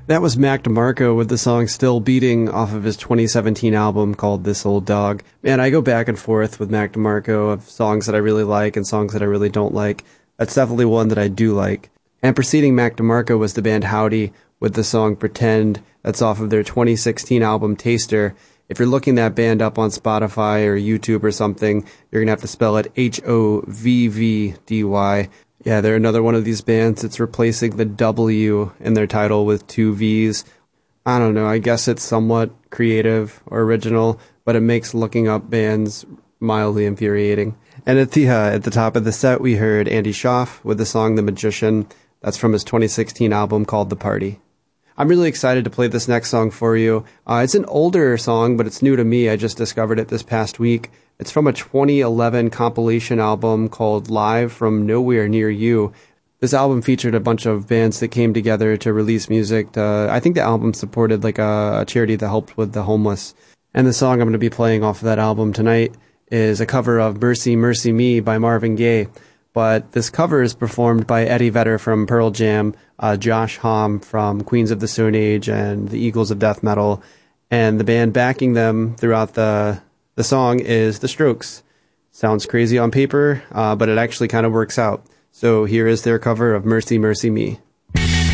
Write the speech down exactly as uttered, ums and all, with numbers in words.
That was Mac DeMarco with the song Still Beating off of his twenty seventeen album called This Old Dog. Man, I go back and forth with Mac DeMarco of songs that I really like and songs that I really don't like. That's definitely one that I do like. And preceding Mac DeMarco was the band Howdy with the song Pretend. That's off of their twenty sixteen album Taster. If you're looking that band up on Spotify or YouTube or something, you're going to have to spell it H O V V D Y. Yeah, they're another one of these bands that's replacing the W in their title with two V's. I don't know, I guess it's somewhat creative or original, but it makes looking up bands mildly infuriating. And at the uh, at the top of the set, we heard Andy Schaaf with the song The Magician. That's from his twenty sixteen album called The Party. I'm really excited to play this next song for you. Uh, it's an older song, but it's new to me. I just discovered it this past week. It's from a twenty eleven compilation album called Live from Nowhere Near You. This album featured a bunch of bands that came together to release music. To, I think the album supported like a, a charity that helped with the homeless. And the song I'm going to be playing off of that album tonight is a cover of Mercy, Mercy Me by Marvin Gaye. But this cover is performed by Eddie Vedder from Pearl Jam, uh, Josh Homme from Queens of the Stone Age and the Eagles of Death Metal. And the band backing them throughout the the song is The Strokes. Sounds crazy on paper, uh, but it actually kind of works out. So here is their cover of Mercy, Mercy Me.